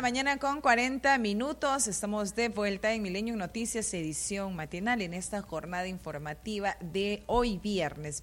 mañana con 40 minutos. Estamos de vuelta en Millennium Noticias, edición matinal, en esta jornada informativa de hoy viernes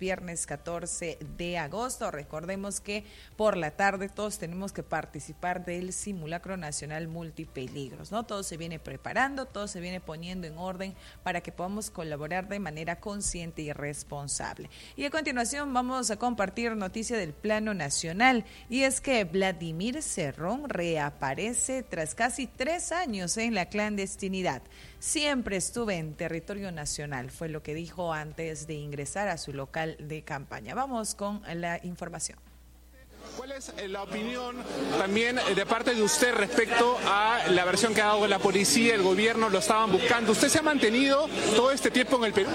14 de agosto. Recordemos que por la tarde todos tenemos que participar del simulacro nacional multipeligros, ¿no? Todo se viene preparando, todo se viene poniendo en orden para que podamos colaborar de manera consciente y responsable. Y a continuación vamos a compartir noticia del plano nacional, y es que Vladimir Cerrón reaparece tras casi 3 años en la clandestinidad. Siempre estuve en territorio nacional, fue lo que dijo antes de ingresar a su local de campaña. Vamos con la información. ¿Cuál es la opinión también de parte de usted respecto a la versión que ha dado la policía, el gobierno, lo estaban buscando? ¿Usted se ha mantenido todo este tiempo en el Perú?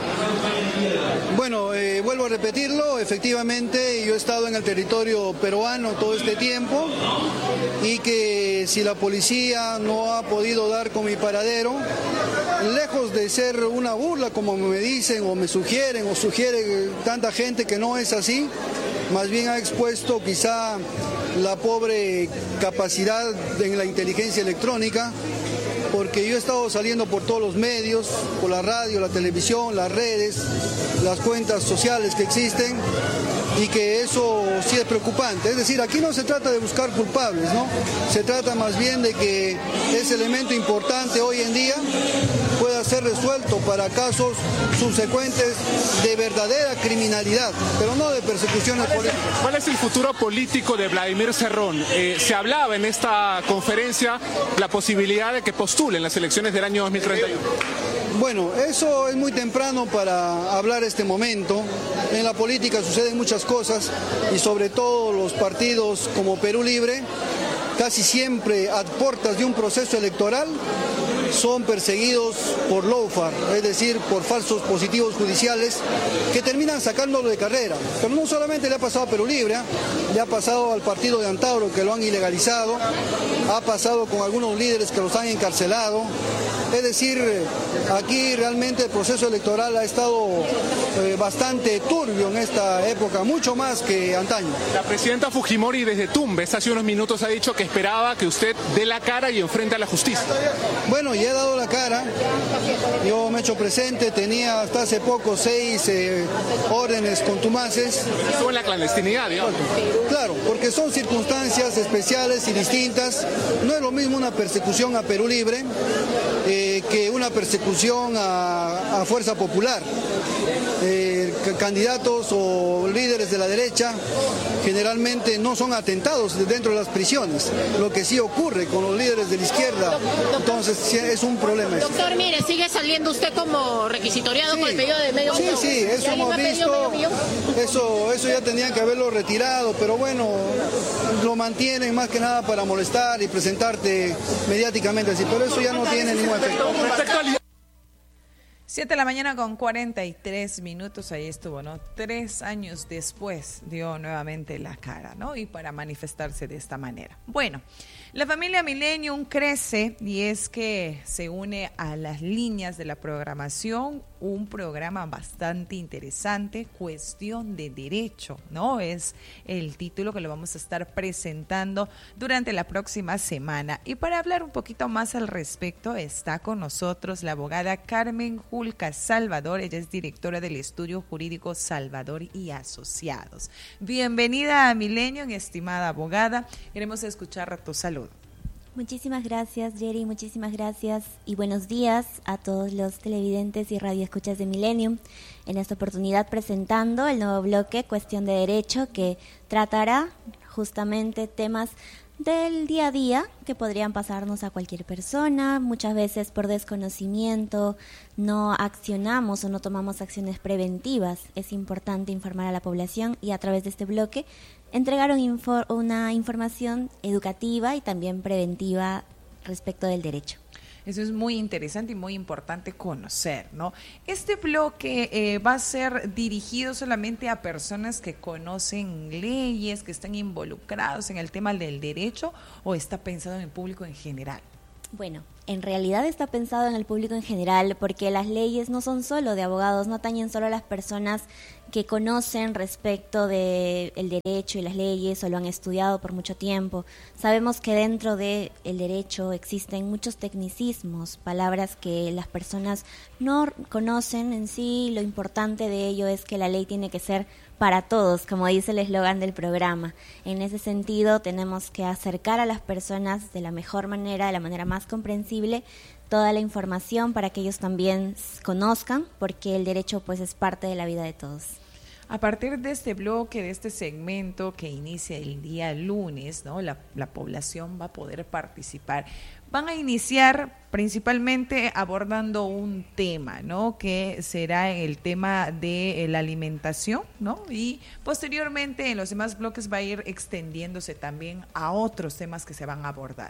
Bueno, vuelvo a repetirlo, efectivamente yo he estado en el territorio peruano todo este tiempo, y que si la policía no ha podido dar con mi paradero, lejos de ser una burla como me dicen o me sugieren o sugiere tanta gente que no es así, más bien ha expuesto quizá la pobre capacidad en la inteligencia electrónica, porque yo he estado saliendo por todos los medios, por la radio, la televisión, las redes, las cuentas sociales que existen, y que eso sí es preocupante. Es decir, aquí no se trata de buscar culpables, ¿no? Se trata más bien de que ese elemento importante hoy en día pueda ser resuelto para casos subsecuentes de verdadera criminalidad, pero no de persecuciones políticas. ¿Cuál es el futuro político de Vladimir Cerrón? Se hablaba en esta conferencia la posibilidad de que postule en las elecciones del año 2031. Bueno, eso es muy temprano para hablar este momento. En la política suceden muchas cosas, y sobre todo los partidos como Perú Libre, casi siempre a puertas de un proceso electoral, son perseguidos por lawfare, es decir, por falsos positivos judiciales que terminan sacándolo de carrera. Pero no solamente le ha pasado a Perú Libre, le ha pasado al partido de Antauro, que lo han ilegalizado, ha pasado con algunos líderes que los han encarcelado. Es decir, aquí realmente el proceso electoral ha estado bastante turbio en esta época, mucho más que antaño. La presidenta Fujimori desde Tumbes hace unos minutos ha dicho que esperaba que usted dé la cara y enfrente a la justicia. Bueno, ya he dado la cara, yo me he hecho presente, tenía hasta hace poco 6 órdenes contumaces. Estuvo en la clandestinidad, digamos. Claro, porque son circunstancias especiales y distintas. No es lo mismo una persecución a Perú Libre que una persecución a Fuerza Popular. Candidatos o líderes de la derecha generalmente no son atentados dentro de las prisiones, lo que sí ocurre con los líderes de la izquierda. Entonces es un problema. Doctor, mire, sigue saliendo usted como requisitoriado con el pedido de medio millón. Sí, eso hemos visto, eso ya tenían que haberlo retirado, pero bueno, lo mantienen más que nada para molestar y presentarte mediáticamente así, pero eso ya no tiene ningún efecto. 7 de la mañana con 43 minutos, ahí estuvo, ¿no? 3 años después dio nuevamente la cara, ¿no? Y para manifestarse de esta manera. Bueno, la familia Millennium crece, y es que se une a las líneas de la programación un programa bastante interesante, Cuestión de Derecho, ¿no? Es el título que lo vamos a estar presentando durante la próxima semana. Y para hablar un poquito más al respecto, está con nosotros la abogada Carmen Julca Salvador. Ella es directora del estudio jurídico Salvador y Asociados. Bienvenida a Millennium, estimada abogada. Queremos escuchar tu saludo. Muchísimas gracias, Jerry, muchísimas gracias y buenos días a todos los televidentes y radioescuchas de Millennium. En esta oportunidad presentando el nuevo bloque Cuestión de Derecho, que tratará justamente temas del día a día que podrían pasarnos a cualquier persona. Muchas veces por desconocimiento no accionamos o no tomamos acciones preventivas. Es importante informar a la población, y a través de este bloque entregar una información educativa y también preventiva respecto del derecho. Eso es muy interesante y muy importante conocer, ¿no? Este bloque va a ser dirigido solamente a personas que conocen leyes, que están involucrados en el tema del derecho, ¿o está pensado en el público en general? Bueno, en realidad está pensado en el público en general, porque las leyes no son solo de abogados, no atañen solo a las personas que conocen respecto del derecho y las leyes o lo han estudiado por mucho tiempo. Sabemos que dentro del derecho existen muchos tecnicismos, palabras que las personas no conocen en sí. Lo importante de ello es que la ley tiene que ser para todos, como dice el eslogan del programa. En ese sentido, tenemos que acercar a las personas de la mejor manera, de la manera más comprensible, toda la información para que ellos también conozcan, porque el derecho pues es parte de la vida de todos. A partir de este bloque, de este segmento que inicia el día lunes, ¿no? La población va a poder participar. Van a iniciar principalmente abordando un tema, ¿no? Que será el tema de la alimentación, ¿no? Y posteriormente en los demás bloques va a ir extendiéndose también a otros temas que se van a abordar.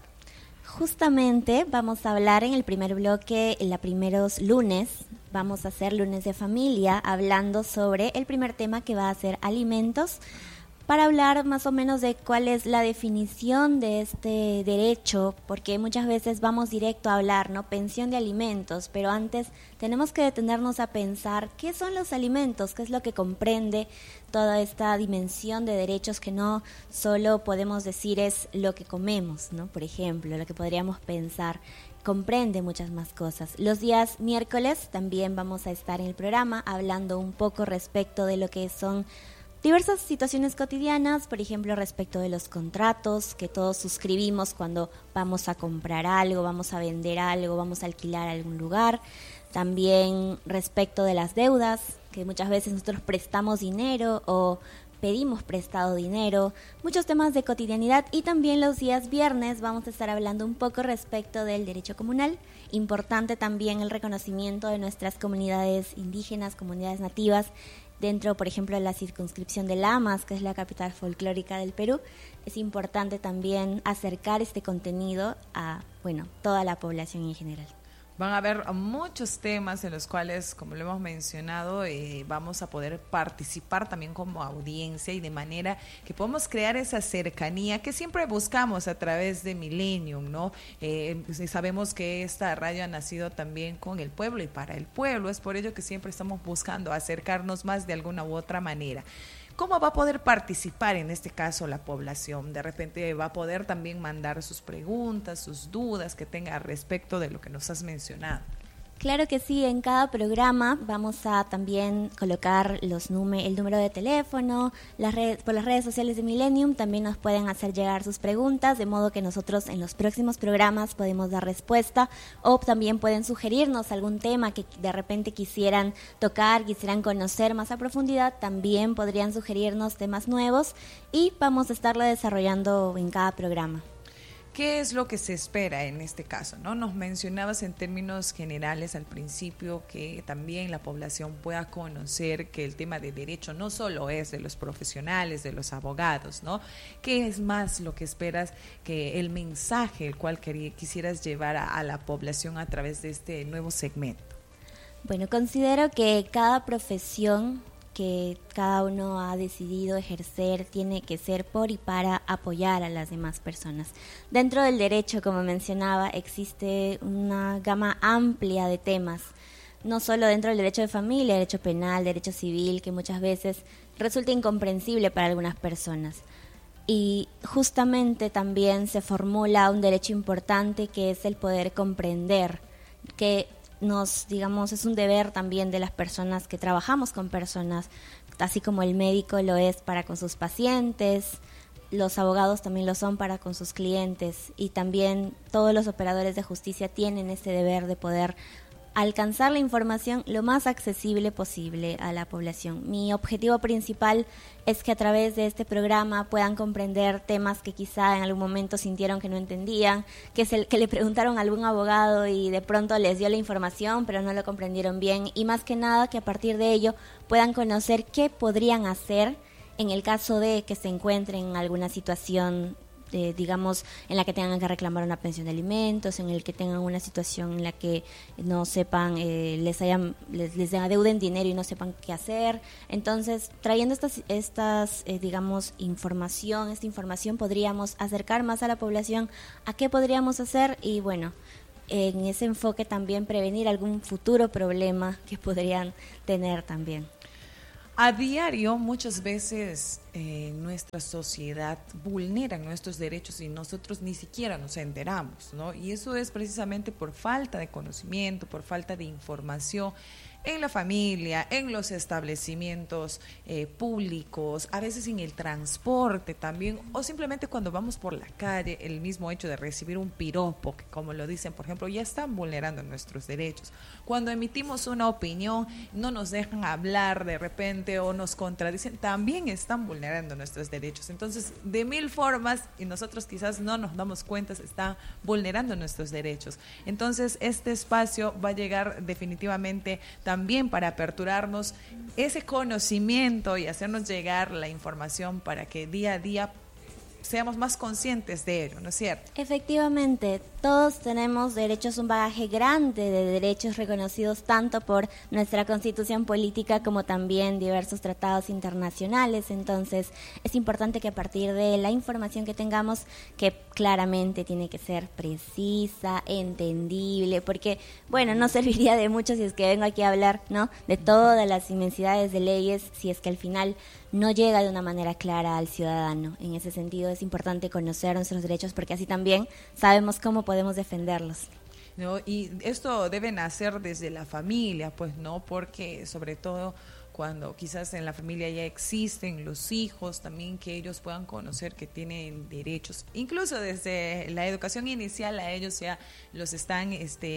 Justamente vamos a hablar en el primer bloque, en los primeros lunes, vamos a hacer lunes de familia, hablando sobre el primer tema que va a ser alimentos, para hablar más o menos de cuál es la definición de este derecho, porque muchas veces vamos directo a hablar, ¿no? Pensión de alimentos, pero antes tenemos que detenernos a pensar qué son los alimentos, qué es lo que comprende toda esta dimensión de derechos, que no solo podemos decir es lo que comemos, ¿no? Por ejemplo, lo que podríamos pensar comprende muchas más cosas. Los días miércoles también vamos a estar en el programa hablando un poco respecto de lo que son diversas situaciones cotidianas, por ejemplo, respecto de los contratos que todos suscribimos cuando vamos a comprar algo, vamos a vender algo, vamos a alquilar algún lugar. También respecto de las deudas, que muchas veces nosotros prestamos dinero o pedimos prestado dinero, muchos temas de cotidianidad. Y también los días viernes vamos a estar hablando un poco respecto del derecho comunal. Importante también el reconocimiento de nuestras comunidades indígenas, comunidades nativas, dentro, por ejemplo, de la circunscripción de Lamas, que es la capital folclórica del Perú. Es importante también acercar este contenido a, toda la población en general. Van a haber muchos temas en los cuales, como lo hemos mencionado, vamos a poder participar también como audiencia, y de manera que podamos crear esa cercanía que siempre buscamos a través de Millennium, ¿no? Sabemos que esta radio ha nacido también con el pueblo y para el pueblo. Es por ello que siempre estamos buscando acercarnos más de alguna u otra manera. ¿Cómo va a poder participar en este caso la población? De repente va a poder también mandar sus preguntas, sus dudas que tenga respecto de lo que nos has mencionado. Claro que sí, en cada programa vamos a también colocar el número de teléfono, por las redes sociales de Millennium también nos pueden hacer llegar sus preguntas, de modo que nosotros en los próximos programas podemos dar respuesta, o también pueden sugerirnos algún tema que de repente quisieran tocar, quisieran conocer más a profundidad, también podrían sugerirnos temas nuevos y vamos a estarlo desarrollando en cada programa. ¿Qué es lo que se espera en este caso, ¿no? Nos mencionabas en términos generales al principio que también la población pueda conocer que el tema de derecho no solo es de los profesionales, de los abogados, ¿no? ¿Qué es más lo que esperas, que el mensaje el cual quisieras llevar a la población a través de este nuevo segmento? Bueno, considero que cada profesión que cada uno ha decidido ejercer tiene que ser por y para apoyar a las demás personas. Dentro del derecho, como mencionaba, existe una gama amplia de temas, no solo dentro del derecho de familia, derecho penal, derecho civil, que muchas veces resulta incomprensible para algunas personas. Y justamente también se formula un derecho importante, que es el poder comprender, que es un deber también de las personas que trabajamos con personas, así como el médico lo es para con sus pacientes, los abogados también lo son para con sus clientes, y también todos los operadores de justicia tienen ese deber de poder alcanzar la información lo más accesible posible a la población. Mi objetivo principal es que a través de este programa puedan comprender temas que quizá en algún momento sintieron que no entendían, que le preguntaron a algún abogado y de pronto les dio la información pero no lo comprendieron bien, y más que nada que a partir de ello puedan conocer qué podrían hacer en el caso de que se encuentren en alguna situación digamos, en la que tengan que reclamar una pensión de alimentos, en el que tengan una situación en la que no sepan, les adeuden dinero y no sepan qué hacer. Entonces, trayendo esta información podríamos acercar más a la población a qué podríamos hacer y bueno, en ese enfoque también prevenir algún futuro problema que podrían tener también. A diario, muchas veces nuestra sociedad vulnera nuestros derechos y nosotros ni siquiera nos enteramos, ¿no? Y eso es precisamente por falta de conocimiento, por falta de información en la familia, en los establecimientos públicos, a veces en el transporte también, o simplemente cuando vamos por la calle, el mismo hecho de recibir un piropo, que como lo dicen, por ejemplo, ya están vulnerando nuestros derechos. Cuando emitimos una opinión, no nos dejan hablar de repente o nos contradicen, también están vulnerando nuestros derechos. Entonces, de mil formas, y nosotros quizás no nos damos cuenta, se está vulnerando nuestros derechos. Entonces, este espacio va a llegar definitivamente también para aperturarnos ese conocimiento y hacernos llegar la información para que día a día seamos más conscientes de ello, ¿no es cierto? Efectivamente, todos tenemos derechos, un bagaje grande de derechos reconocidos tanto por nuestra Constitución política como también diversos tratados internacionales. Entonces, es importante que a partir de la información que tengamos, que claramente tiene que ser precisa, entendible, porque, bueno, no serviría de mucho si es que vengo aquí a hablar, ¿no?, de todas las inmensidades de leyes, si es que al final no llega de una manera clara al ciudadano. En ese sentido es importante conocer nuestros derechos porque así también sabemos cómo podemos defenderlos. ¿No? Y esto debe nacer desde la familia, pues, ¿no? Porque sobre todo cuando quizás en la familia ya existen los hijos, también que ellos puedan conocer que tienen derechos, incluso desde la educación inicial a ellos ya los están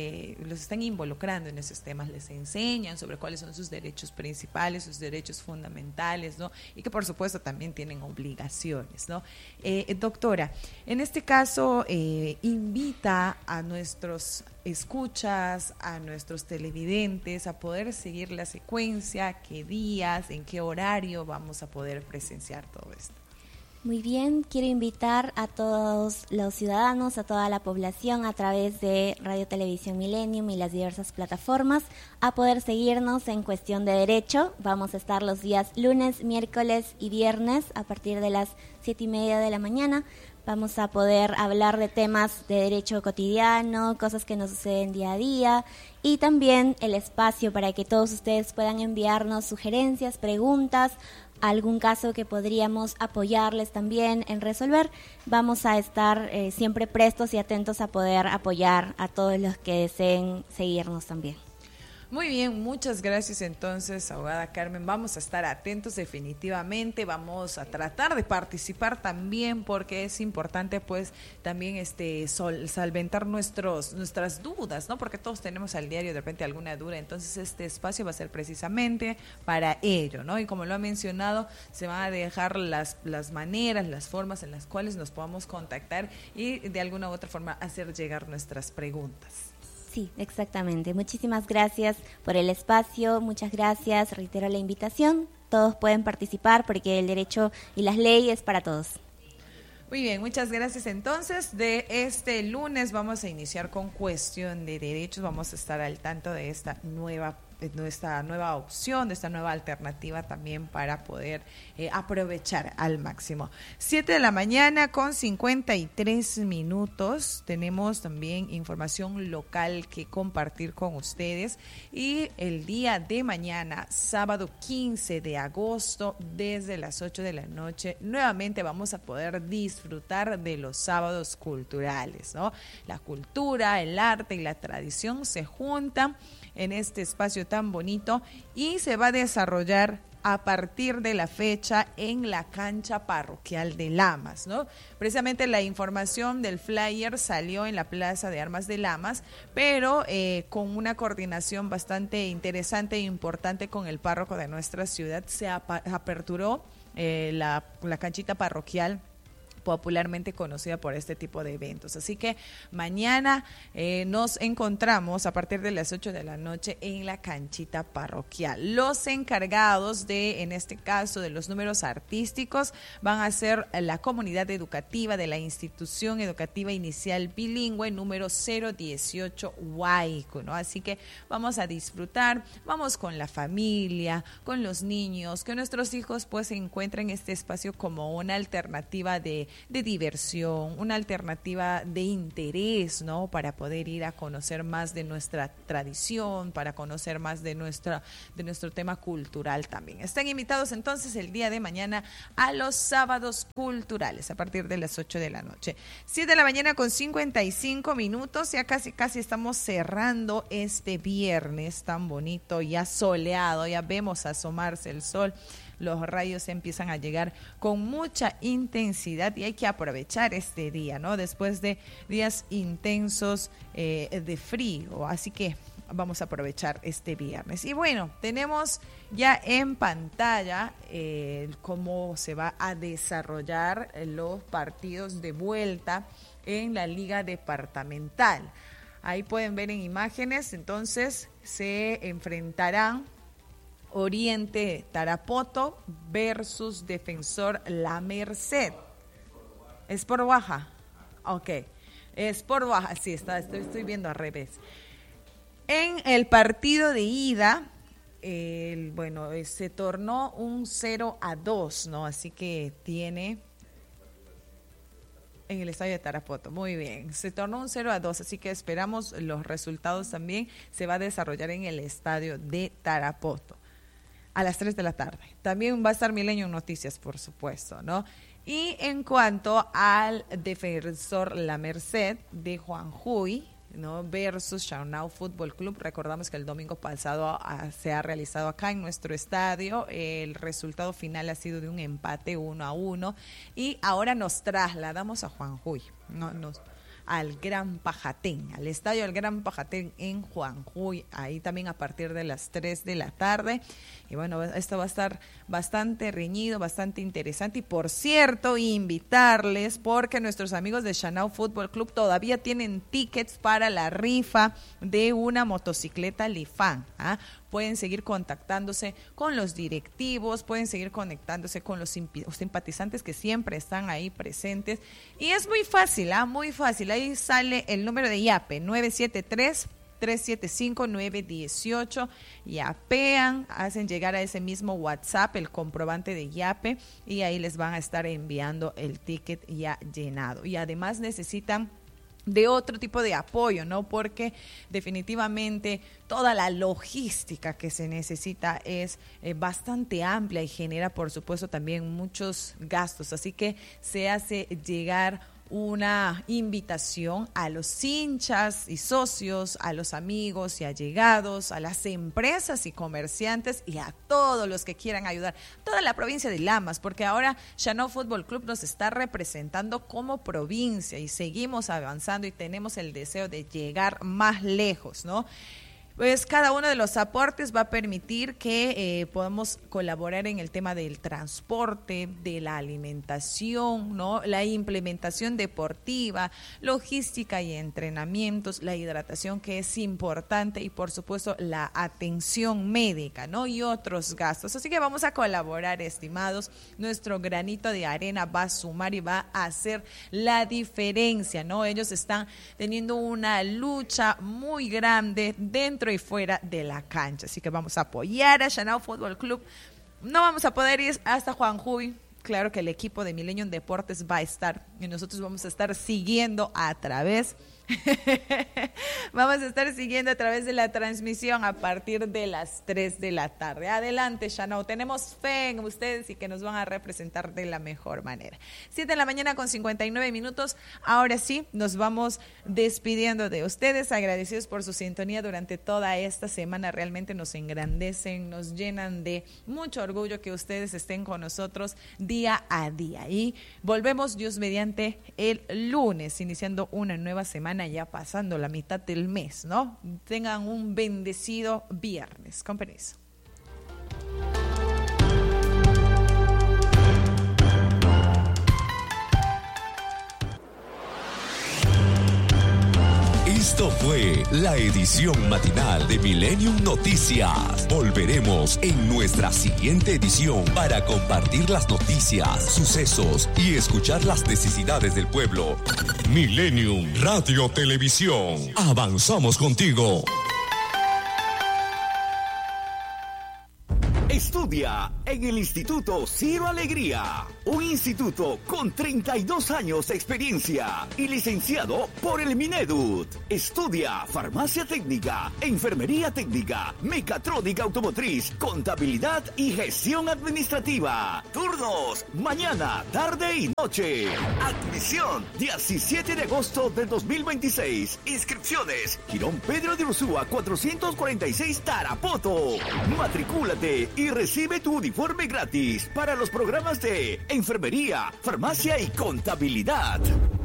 involucrando en esos temas, les enseñan sobre cuáles son sus derechos principales, sus derechos fundamentales, ¿no? Y que por supuesto también tienen obligaciones, ¿no? Doctora, en este caso invita a nuestros escuchas, a nuestros televidentes a poder seguir la secuencia, qué días, en qué horario vamos a poder presenciar todo esto. Muy bien, quiero invitar a todos los ciudadanos, a toda la población a través de Radio Televisión Millennium y las diversas plataformas a poder seguirnos en Cuestión de Derecho. Vamos a estar los días lunes, miércoles y viernes a partir de las 7:30 de la mañana. Vamos a poder hablar de temas de derecho cotidiano, cosas que nos suceden día a día y también el espacio para que todos ustedes puedan enviarnos sugerencias, preguntas, algún caso que podríamos apoyarles también en resolver. Vamos a estar siempre prestos y atentos a poder apoyar a todos los que deseen seguirnos también. Muy bien, muchas gracias entonces, abogada Carmen. Vamos a estar atentos definitivamente, vamos a tratar de participar también porque es importante pues también solventar nuestras dudas, ¿no? Porque todos tenemos al diario de repente alguna duda, entonces este espacio va a ser precisamente para ello, ¿no? Y como lo ha mencionado, se van a dejar las maneras, las formas en las cuales nos podamos contactar y de alguna u otra forma hacer llegar nuestras preguntas. Sí, exactamente. Muchísimas gracias por el espacio, muchas gracias, reitero la invitación. Todos pueden participar porque el derecho y las leyes para todos. Muy bien, muchas gracias. Entonces, de este lunes vamos a iniciar con Cuestión de Derechos. Vamos a estar al tanto de esta nueva opción, de esta nueva alternativa también para poder aprovechar al máximo. 7:53 a.m. Tenemos también información local que compartir con ustedes y el día de mañana, sábado 15 de agosto, desde las 8 de la noche, nuevamente vamos a poder disfrutar de los sábados culturales, ¿no? La cultura, el arte y la tradición se juntan en este espacio tan bonito y se va a desarrollar a partir de la fecha en la cancha parroquial de Lamas, ¿no? Precisamente la información del flyer salió en la Plaza de Armas de Lamas, pero con una coordinación bastante interesante e importante con el párroco de nuestra ciudad se aperturó la canchita parroquial popularmente conocida por este tipo de eventos. Así que mañana nos encontramos a partir de las 8 de la noche en la canchita parroquial. Los encargados de, en este caso, de los números artísticos van a ser la comunidad educativa de la institución educativa inicial bilingüe número 018 Huayco, ¿no? Así que vamos a disfrutar, vamos con la familia, con los niños, que nuestros hijos pues encuentren este espacio como una alternativa de diversión, una alternativa de interés, ¿no? Para poder ir a conocer más de nuestra tradición, para conocer más de nuestro tema cultural también. Están invitados entonces el día de mañana a los sábados culturales a partir de las 8 de la noche. 7 de la mañana con 55 minutos, ya casi estamos cerrando este viernes tan bonito, ya soleado, ya vemos asomarse el sol. Los rayos empiezan a llegar con mucha intensidad y hay que aprovechar este día, ¿no? Después de días intensos de frío, así que vamos a aprovechar este viernes. Y bueno, tenemos ya en pantalla cómo se va a desarrollar los partidos de vuelta en la Liga Departamental. Ahí pueden ver en imágenes, entonces se enfrentarán Oriente Tarapoto versus Defensor La Merced. ¿Es por Baja? Ok, es por Baja, sí, estoy viendo al revés. En el partido de ida, se tornó un 0-2, ¿no? Así que tiene... En el estadio de Tarapoto, muy bien. Se tornó un 0-2, así que esperamos los resultados también. Se va a desarrollar en el estadio de Tarapoto a las 3 de la tarde. También va a estar Milenio Noticias, por supuesto, ¿no? Y en cuanto al Defensor La Merced de Juanjuy, ¿no? Versus Shaunao Fútbol Club. Recordamos que el domingo pasado se ha realizado acá en nuestro estadio. El resultado final ha sido de un empate 1-1 y ahora nos trasladamos a Juanjuy, al Gran Pajatén, al estadio del Gran Pajatén en Juanjuy, ahí también a partir de las 3 de la tarde. Y bueno, esto va a estar bastante reñido, bastante interesante. Y por cierto, invitarles, porque nuestros amigos de Shaunao Fútbol Club todavía tienen tickets para la rifa de una motocicleta Lifan, ¿ah? Pueden seguir contactándose con los directivos, pueden seguir conectándose con los simpatizantes que siempre están ahí presentes. Y es muy fácil, muy fácil. Ahí sale el número de YAPE, 973-375-918. Yapean, hacen llegar a ese mismo WhatsApp el comprobante de YAPE y ahí les van a estar enviando el ticket ya llenado. Y además necesitan de otro tipo de apoyo, ¿no? Porque definitivamente toda la logística que se necesita es bastante amplia y genera, por supuesto, también muchos gastos. Así que se hace llegar una invitación a los hinchas y socios, a los amigos y allegados, a las empresas y comerciantes y a todos los que quieran ayudar, toda la provincia de Lamas, porque ahora Shaunao Fútbol Club nos está representando como provincia y seguimos avanzando y tenemos el deseo de llegar más lejos, ¿no? Pues cada uno de los aportes va a permitir que podamos colaborar en el tema del transporte, de la alimentación, ¿no? La implementación deportiva, logística y entrenamientos, la hidratación que es importante y por supuesto la atención médica, ¿no? Y otros gastos. Así que vamos a colaborar, estimados. Nuestro granito de arena va a sumar y va a hacer la diferencia, ¿no? Ellos están teniendo una lucha muy grande dentro y fuera de la cancha, así que vamos a apoyar a Shaunao Fútbol Club. No vamos a poder ir hasta Juanjuy, claro que el equipo de Millennium Deportes va a estar y nosotros vamos a estar siguiendo a través vamos a estar siguiendo a través de la transmisión a partir de las 3 de la tarde. Adelante, Shaunao, tenemos fe en ustedes y que nos van a representar de la mejor manera. 7 de la mañana con 59 minutos. Ahora sí, nos vamos despidiendo de ustedes, agradecidos por su sintonía durante toda esta semana. Realmente nos engrandecen, nos llenan de mucho orgullo que ustedes estén con nosotros día a día. Y volvemos, Dios mediante, el lunes, iniciando una nueva semana, ya pasando la mitad del mes, ¿no? Tengan un bendecido viernes. Con permiso. Esto fue la edición matinal de Millennium Noticias. Volveremos en nuestra siguiente edición para compartir las noticias, sucesos y escuchar las necesidades del pueblo. Millennium Radio Televisión. Avanzamos contigo. Estudia en el Instituto Ciro Alegría, un instituto con 32 años de experiencia y licenciado por el Minedut. Estudia farmacia técnica, enfermería técnica, mecatrónica automotriz, contabilidad y gestión administrativa. Turnos, mañana, tarde y noche. Admisión, 17 de agosto del 2026. Inscripciones, Girón Pedro de Ursúa 446 Tarapoto. Matricúlate y recibe tu uniforme gratis para los programas de enfermería, farmacia y contabilidad.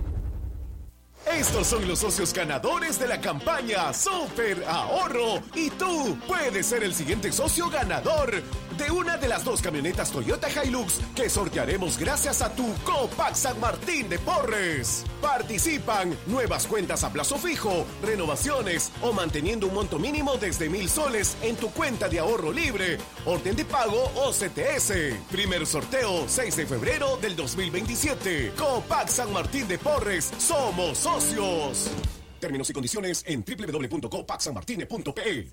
Estos son los socios ganadores de la campaña Super Ahorro y tú puedes ser el siguiente socio ganador de una de las 2 camionetas Toyota Hilux que sortearemos gracias a tu Copac San Martín de Porres. Participan nuevas cuentas a plazo fijo, renovaciones o manteniendo un monto mínimo desde 1,000 soles en tu cuenta de ahorro libre, orden de pago o CTS. Primer sorteo 6 de febrero del 2027. Copac San Martín de Porres, somos socios. Términos y condiciones en www.copacsanmartine.pe.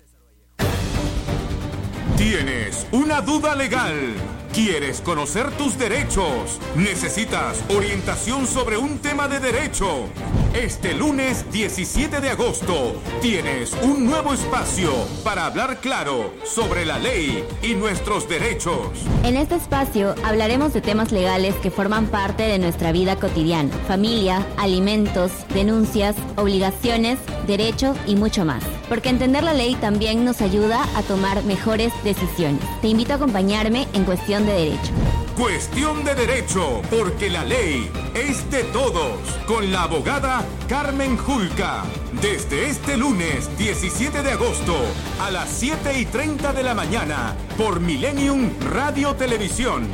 ¿Tienes una duda legal? ¿Quieres conocer tus derechos? ¿Necesitas orientación sobre un tema de derecho? Este lunes 17 de agosto tienes un nuevo espacio para hablar claro sobre la ley y nuestros derechos. En este espacio hablaremos de temas legales que forman parte de nuestra vida cotidiana: familia, alimentos, denuncias, obligaciones, derechos y mucho más. Porque entender la ley también nos ayuda a tomar mejores decisiones. Te invito a acompañarme en Cuestión de Derecho. Cuestión de Derecho, porque la ley es de todos, con la abogada Carmen Julca. Desde este lunes 17 de agosto a las 7:30 de la mañana por Millennium Radio Televisión.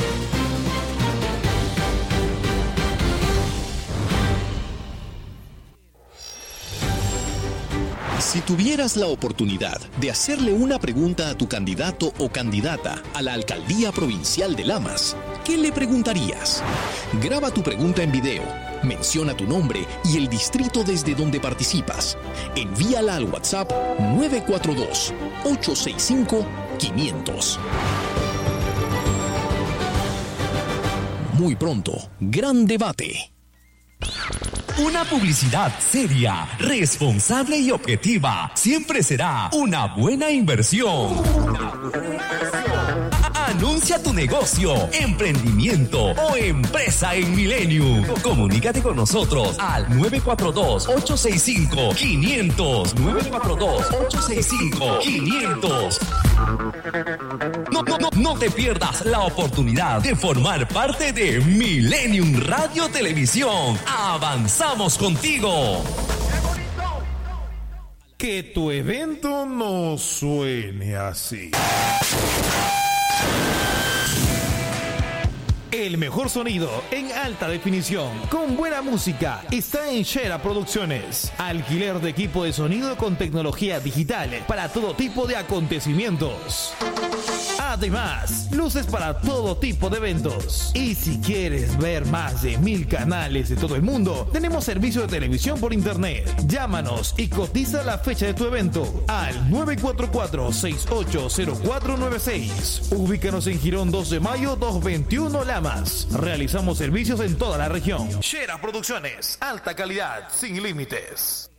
Si tuvieras la oportunidad de hacerle una pregunta a tu candidato o candidata a la alcaldía provincial de Lamas, ¿qué le preguntarías? Graba tu pregunta en video, menciona tu nombre y el distrito desde donde participas. Envíala al WhatsApp 942-865-500. Muy pronto, gran debate. Una publicidad seria, responsable y objetiva siempre será una buena inversión. Anuncia tu negocio, emprendimiento o empresa en Millennium. Comunícate con nosotros al 942-865-500. 942-865-500. No te pierdas la oportunidad de formar parte de Millennium Radio Televisión. Avanzamos contigo. Que tu evento no suene así. El mejor sonido en alta definición, con buena música, está en Shera Producciones. Alquiler de equipo de sonido con tecnología digital para todo tipo de acontecimientos. Además, luces para todo tipo de eventos. Y si quieres ver más de 1000 canales de todo el mundo, tenemos servicio de televisión por internet. Llámanos y cotiza la fecha de tu evento al 944-680496. Ubícanos en Girón 2 de Mayo 221 Lamas. Realizamos servicios en toda la región. Shera Producciones, alta calidad, sin límites.